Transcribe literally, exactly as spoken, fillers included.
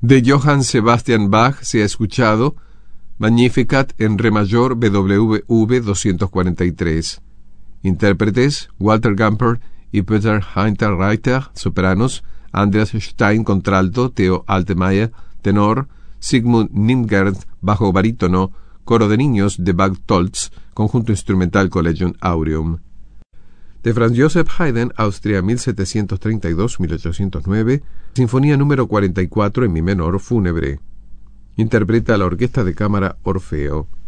De Johann Sebastian Bach se ha escuchado Magnificat en re mayor B W V doscientos cuarenta y tres. Intérpretes Walter Gamper y Peter Hinterreiter, sopranos, Andreas Stein, contralto, Theo Altemeyer, tenor, Sigmund Ningert, bajo barítono, coro de niños de Bergtolds, conjunto instrumental Collegium Aureum. De Franz Joseph Haydn, Austria, mil setecientos treinta y dos a mil ochocientos nueve, Sinfonía número cuarenta y cuatro en mi menor, fúnebre. Interpreta la Orquesta de Cámara Orfeo.